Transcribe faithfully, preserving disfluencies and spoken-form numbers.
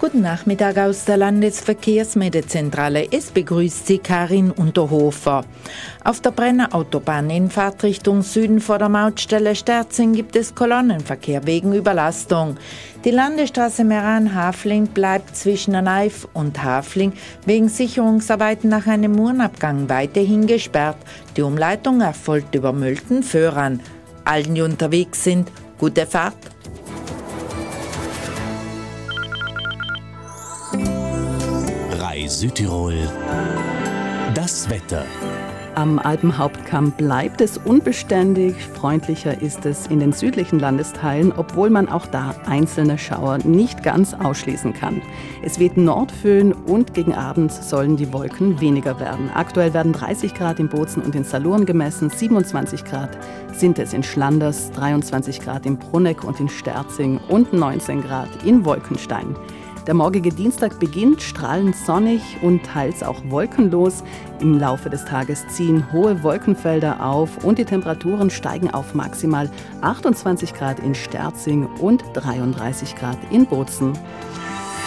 Guten Nachmittag aus der Landesverkehrsmeldezentral. Es begrüßt Sie Karin Unterhofer. Auf der Brenner Autobahn in Fahrtrichtung Süden vor der Mautstelle Sterzing gibt es Kolonnenverkehr wegen Überlastung. Die Landesstraße Meran-Hafling bleibt zwischen Naif und Hafling wegen Sicherungsarbeiten nach einem Murnabgang weiterhin gesperrt. Die Umleitung erfolgt über Mölten-Föhran. Allen, die unterwegs sind, gute Fahrt. Südtirol. Das Wetter. Am Alpenhauptkamm bleibt es unbeständig. Freundlicher ist es in den südlichen Landesteilen, obwohl man auch da einzelne Schauer nicht ganz ausschließen kann. Es weht Nordföhn und gegen Abend sollen die Wolken weniger werden. Aktuell werden dreißig Grad in Bozen und in Salurn gemessen, siebenundzwanzig Grad sind es in Schlanders, dreiundzwanzig Grad in Brunegg und in Sterzing und neunzehn Grad in Wolkenstein. Der morgige Dienstag beginnt strahlend sonnig und teils auch wolkenlos. Im Laufe des Tages ziehen hohe Wolkenfelder auf und die Temperaturen steigen auf maximal achtundzwanzig Grad in Sterzing und dreiunddreißig Grad in Bozen.